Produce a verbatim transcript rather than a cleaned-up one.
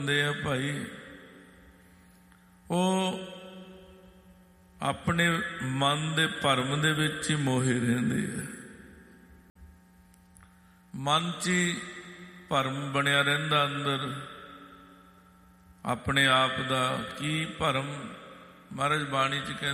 ਹੁੰਦੇ ਆ ਭਾਈ, ਉਹ ਆਪਣੇ ਮਨ ਦੇ ਭਰਮ ਦੇ ਵਿੱਚ ਹੀ ਮੋਹੇ ਰਹਿੰਦੇ ਆ। ਮਨ 'ਚ ਹੀ ਭਰਮ ਬਣਿਆ ਰਹਿੰਦਾ ਅੰਦਰ ਆਪਣੇ ਆਪ ਦਾ। ਕੀ ਭਰਮ? ਮਹਾਰਾਜ ਬਾਣੀ 'ਚ ਕਹਿੰਦੇ